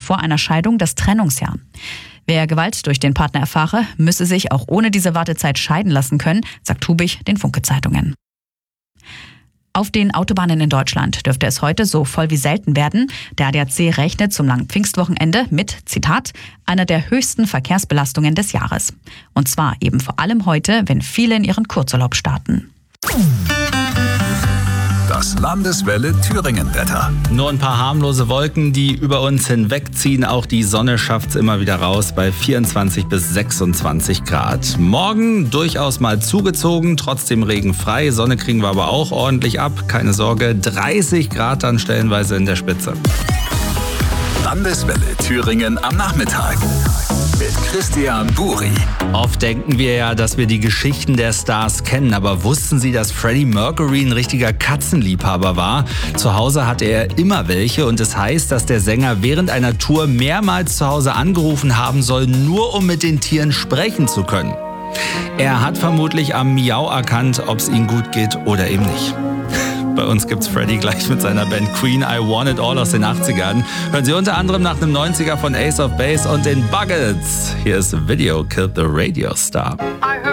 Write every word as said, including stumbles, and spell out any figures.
vor einer Scheidung das Trennungsjahr. Wer Gewalt durch den Partner erfahre, müsse sich auch ohne diese Wartezeit scheiden lassen können, sagt Hubig den Funke-Zeitungen. Auf den Autobahnen in Deutschland dürfte es heute so voll wie selten werden. Der A D A C rechnet zum langen Pfingstwochenende mit, Zitat, einer der höchsten Verkehrsbelastungen des Jahres. Und zwar eben vor allem heute, wenn viele in ihren Kurzurlaub starten. Das Landeswelle Thüringen-Wetter. Nur ein paar harmlose Wolken, die über uns hinwegziehen. Auch die Sonne schafft's immer wieder raus bei vierundzwanzig bis sechsundzwanzig Grad. Morgen durchaus mal zugezogen, trotzdem regenfrei. Sonne kriegen wir aber auch ordentlich ab. Keine Sorge, dreißig Grad dann stellenweise in der Spitze. Landeswelle Thüringen am Nachmittag. Mit Christian Buri. Oft denken wir ja, dass wir die Geschichten der Stars kennen, aber wussten Sie, dass Freddie Mercury ein richtiger Katzenliebhaber war? Zu Hause hatte er immer welche und es heißt, dass der Sänger während einer Tour mehrmals zu Hause angerufen haben soll, nur um mit den Tieren sprechen zu können. Er hat vermutlich am Miau erkannt, ob es ihm gut geht oder eben nicht. Bei uns gibt's Freddie gleich mit seiner Band Queen, I Want It All aus den achtzigern. Hören Sie unter anderem nach einem neunziger von Ace of Base und den Buggles. Hier ist Video Killed the Radio Star. I